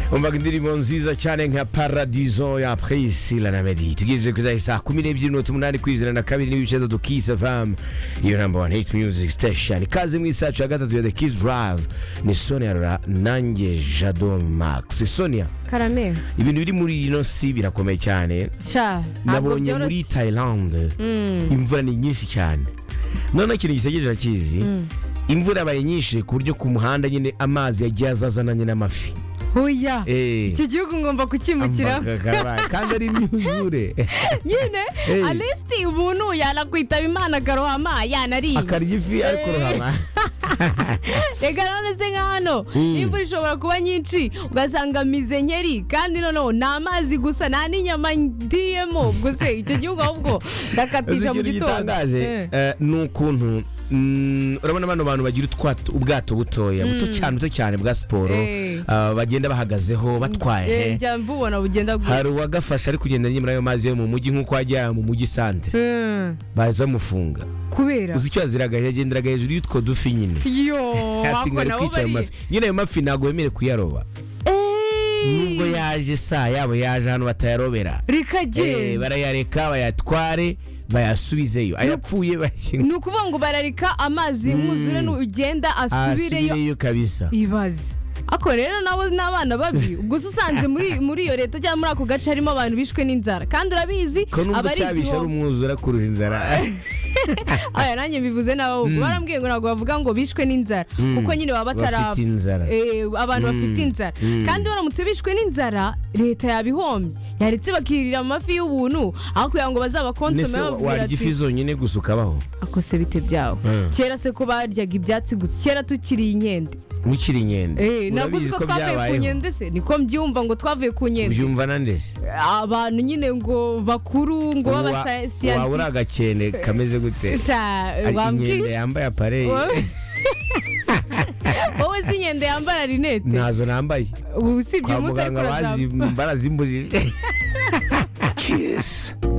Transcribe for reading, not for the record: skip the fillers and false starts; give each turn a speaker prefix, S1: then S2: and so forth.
S1: umvaga indirimbo nziza cyane nka Paradiso ya Priscilla na Meddy. Tugejeje ku saa 12:08 kwizera na kabiri n'ibice do Kiss FM. Iyo number one hit music station. Kaze mu isacu ya gatatu ya The Kiss Drive. Ni Sonia Rora nanjye Jado Max. Sonia
S2: Karame.
S1: Ibintu biri muri ino si birakomeye cyane.
S2: Sha.
S1: Nabonye muri Thailand. Imvura ni nyinshi cyane. None ikintu gisegeje akizi. Imvura yabaye nyinshi ku buryo ku muhanda nyine amazi yagiye azazananye n'amafi.
S2: Oya. Iki gihugu ngomba kukimukiraho.
S1: Kandi ari imyuzure.
S2: Nyine Alesti ubuntu yanakwitaba Imana garohama yanariye.
S1: Akarya ifi ariko rohama.
S2: Rega none se nk'hano imvura ishobora kuba nyinshi ugasanga mize nkeri kandi noneho nta amazi gusa nta n'inyama ndiyemo gusa icyo gihugu ahubwo ndakatisha mu gitondo.
S1: Ni ukuntu urabona bano bantu bagira ubwato butoya buto cyane bwa siporo bagenda bahagazeho batwaye
S2: njya mbubona bugenda gute
S1: hari uwagafasha ari kugenda nyine muri ayo mazi yo mu mujyi nk'uko ajya mu mujyi centre baza bamufunga kubera uzi icyo aziraga yagenderaga hejuru y'utwo dufi nyine
S2: ako nabo bari
S1: nyine ayo mafi ntabwo bemerewe kuyaroba nubwo yaje yabo yaje hano batayarobera
S2: rikagenda
S1: barayareka bayatware bayasubizeyo ayapfuye bashyira
S2: ni ukuvuga ngo bararika amazi mwuzure n'ugenda asubireyo
S1: kabisa
S2: ibaze ako rero nabo n'abana babi ubwo usanze muri iyo leta cyangwa muri ako gace harimo abantu bishwe n'inzara kandi urabizi
S1: abari cyabisha umwuzura kuruza inzara
S2: aya nanjye bivuze nabo barambwiye ngo ntabwo bavuga ngo bishwe n'inzara kuko nyine baba batarapfa abantu bafite inzara kandi baramutse bishwe n'inzara leta yabihombye yaretse bakirira amafi y'ubuntu aho kugira ngo bazabakonsome
S1: babwira ati ifi zonyine gusa ukabaho
S2: akose bite byawo kera se ko baryaga ibyatsi gusa kera tukiri inkende
S1: mukiri inkende
S2: naguze ko twavuye ku nkende se niko mbyumva ngo twavuye ku nkende
S1: ubyumva nandese
S2: abantu nyine ngo bakuru ngo b'abasiyansi
S1: waba uri agakende kameze gute inkende yambaye apareye
S2: wowe si inkende yambara rinete
S1: ntazo nambaye
S2: usibye umutari
S1: barazimburije Kiss